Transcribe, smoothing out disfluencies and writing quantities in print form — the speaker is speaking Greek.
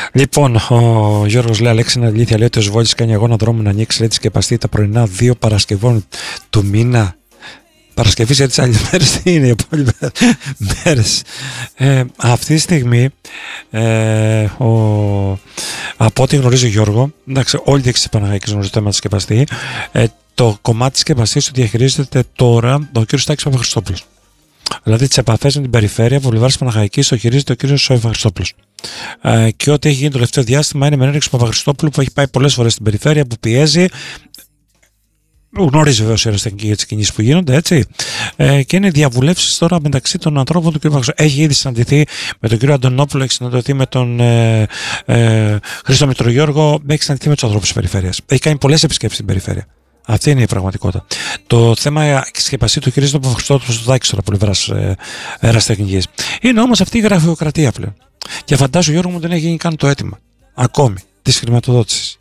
Λοιπόν, ο Γιώργος λέει: Αλέξη, είναι αλήθεια, λέει ότι ο Σβόλης κάνει αγώνα δρόμου να ανοίξει, λέει, τη σκεπαστή τα πρωινά 2 Παρασκευών του μήνα. Παρασκευή σε τις άλλες μέρες τι είναι οι υπόλοιπες μέρες. Αυτή τη στιγμή από ό,τι γνωρίζει ο Γιώργο, εντάξει, όλοι οι διοίκητες της Παναχαϊκής γνωρίζουν το θέμα της σκεπαστή, το κομμάτι της σκεπαστής το διαχειρίζεται τώρα ο κ. Στάκης Παπαχριστόπουλος. Δηλαδή τις επαφές με την περιφέρεια από πλευράς της Παναχαϊκής το χειρίζεται ο κ. Παπαχριστόπουλος. Και ό,τι έχει γίνει το τελευταίο διάστημα είναι με έναρξη Παπαχριστόπουλου που έχει πάει πολλές φορές στην περιφέρεια, που πιέζει. Γνωρίζει βεβαίως η αεραστεχνική για τις κινήσεις που γίνονται, έτσι. Και είναι διαβουλεύσεις τώρα μεταξύ των ανθρώπων του κ. Παπαχριστόπουλου. Έχει ήδη συναντηθεί με τον κ. Αντωνόπουλο, έχει συναντηθεί με τον Χρήστο Μητρογιώργο, έχει συναντηθεί με τους ανθρώπους της περιφέρειας. Έχει κάνει πολλές επισκέψεις στην περιφέρεια. Αυτή είναι η πραγματικότητα. Το θέμα τη σκεπαστή του χειρίζεται από Χριστόπουλο στο Δάκη τώρα από πλευράς αεραστεχνικής. Είναι όμως αυτή η γραφειοκρατία πλέον. Και φαντάζομαι, Γιώργο μου, δεν έχει γίνει καν το αίτημα ακόμη της χρηματοδότησης.